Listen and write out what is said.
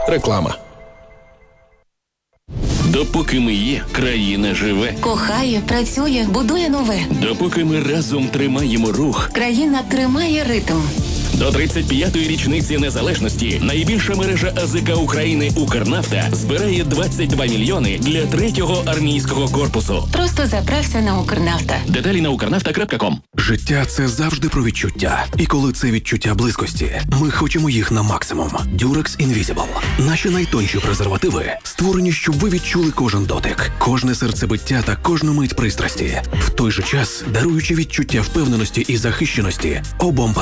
Реклама. Допоки ми є, країна живе. Кохає, працює, будує нове. Допоки ми разом тримаємо рух, країна тримає ритм. До 35-ї річниці незалежності найбільша мережа АЗК України «Укрнафта» збирає 22 мільйони для 3-го армійського корпусу. Просто заправся на «Укрнафта». Деталі на ukrnafta.com. Життя – це завжди про відчуття. І коли це відчуття близькості, ми хочемо їх на максимум. Durex Invisible. Наші найтонші презервативи створені, щоб ви відчули кожен дотик, кожне серцебиття та кожну мить пристрасті. В той же час, даруючи відчуття впевненості і захищеності, обом